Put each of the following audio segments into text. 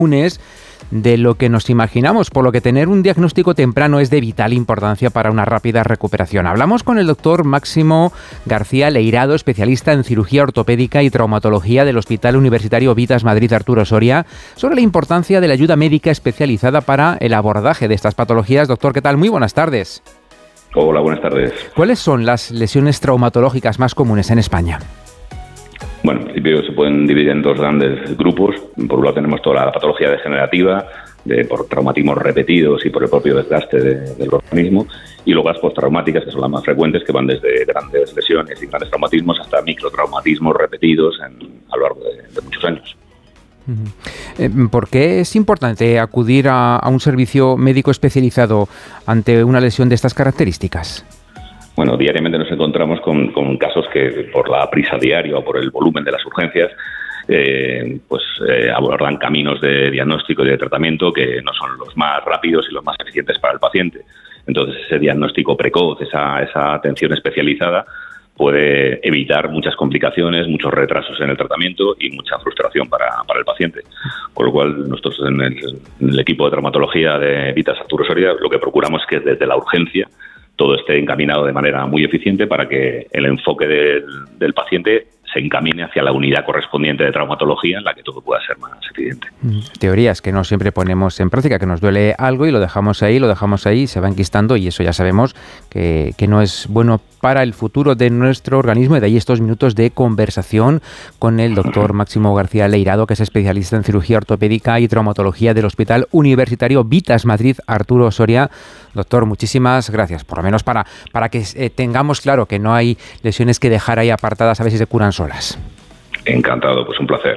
comunes de lo que nos imaginamos, por lo que tener un diagnóstico temprano es de vital importancia para una rápida recuperación. Hablamos con el doctor Máximo García Leirado, especialista en cirugía ortopédica y traumatología del Hospital Universitario Vitas Madrid Arturo Soria, sobre la importancia de la ayuda médica especializada para el abordaje de estas patologías. Doctor, ¿qué tal? Muy buenas tardes. Hola, buenas tardes. ¿Cuáles son las lesiones traumatológicas más comunes en España? Bueno, en principio se pueden dividir en dos grandes grupos. Por un lado tenemos toda la patología degenerativa, por traumatismos repetidos y por el propio desgaste del organismo, y luego las postraumáticas, que son las más frecuentes, que van desde grandes lesiones y grandes traumatismos hasta microtraumatismos repetidos a lo largo de muchos años. ¿Por qué es importante acudir a un servicio médico especializado ante una lesión de estas características? Bueno, diariamente nos encontramos con casos que por la prisa diaria o por el volumen de las urgencias abordan caminos de diagnóstico y de tratamiento que no son los más rápidos y los más eficientes para el paciente. Entonces, ese diagnóstico precoz, esa atención especializada, puede evitar muchas complicaciones, muchos retrasos en el tratamiento y mucha frustración para el paciente. Con lo cual, nosotros en el equipo de traumatología de Vitas Arturo Soria lo que procuramos es que desde la urgencia todo esté encaminado de manera muy eficiente para que el enfoque del paciente se encamine hacia la unidad correspondiente de traumatología en la que todo pueda ser más eficiente. Teorías que no siempre ponemos en práctica, que nos duele algo y lo dejamos ahí, se va enquistando, y eso ya sabemos que no es bueno para el futuro de nuestro organismo, y de ahí estos minutos de conversación con el doctor Máximo García Leirado, que es especialista en cirugía ortopédica y traumatología del Hospital Universitario Vitas Madrid Arturo Soria. Doctor, muchísimas gracias, por lo menos para que tengamos claro que no hay lesiones que dejar ahí apartadas a ver si se curan solas. Encantado, pues un placer.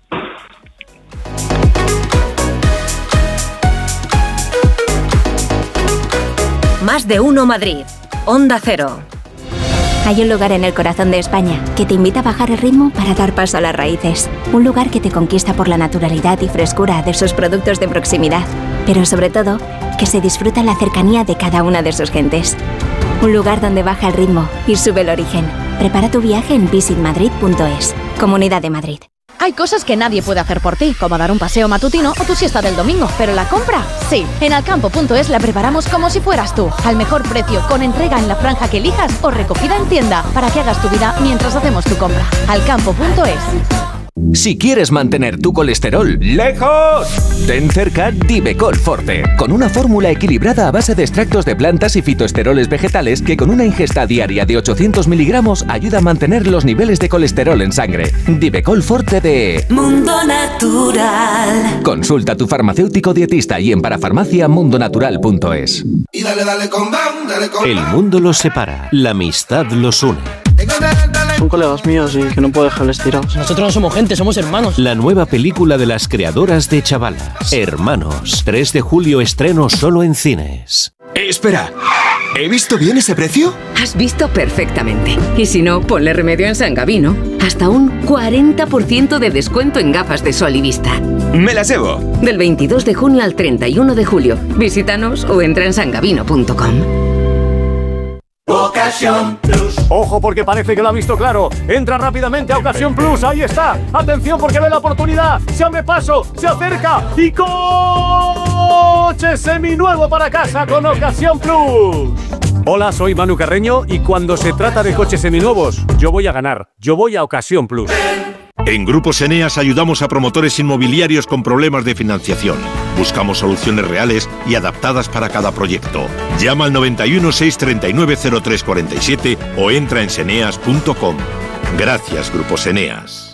Más de uno Madrid. Onda Cero. Hay un lugar en el corazón de España que te invita a bajar el ritmo para dar paso a las raíces. Un lugar que te conquista por la naturalidad y frescura de sus productos de proximidad. Pero sobre todo, que se disfruta la cercanía de cada una de sus gentes. Un lugar donde baja el ritmo y sube el origen. Prepara tu viaje en visitmadrid.es. Comunidad de Madrid. Hay cosas que nadie puede hacer por ti, como dar un paseo matutino o tu siesta del domingo, pero la compra, sí. En alcampo.es la preparamos como si fueras tú, al mejor precio, con entrega en la franja que elijas o recogida en tienda, para que hagas tu vida mientras hacemos tu compra. Alcampo.es. Si quieres mantener tu colesterol lejos, ten cerca Divecol Forte, con una fórmula equilibrada a base de extractos de plantas y fitoesteroles vegetales que con una ingesta diaria de 800 miligramos ayuda a mantener los niveles de colesterol en sangre. Divecol Forte de Mundo Natural. Consulta a tu farmacéutico dietista y en parafarmacia mundonatural.es. Y dale con down, dale con El mundo los separa, la amistad los une. Son colegas míos y que no puedo dejarles tirados. Nosotros no somos gente, somos hermanos. La nueva película de las creadoras de Chavalas, Hermanos. 3 de julio estreno solo en cines. Espera, ¿he visto bien ese precio? Has visto perfectamente. Y si no, ponle remedio en San Gabino. Hasta un 40% de descuento en gafas de sol y vista. Me las llevo. Del 22 de junio al 31 de julio. Visítanos o entra en sangabino.com. Ocasión Plus. Ojo, porque parece que lo ha visto claro. Entra rápidamente a Ocasión Plus. Ahí está. Atención, porque ve la oportunidad. Se abre paso, se acerca y coche seminuevo para casa con Ocasión Plus. Hola, soy Manu Carreño y cuando se trata de coches seminuevos, yo voy a ganar. Yo voy a Ocasión Plus. En Grupos Eneas ayudamos a promotores inmobiliarios con problemas de financiación. Buscamos soluciones reales y adaptadas para cada proyecto. Llama al 91 639 0347 o entra en seneas.com. Gracias, Grupos Eneas.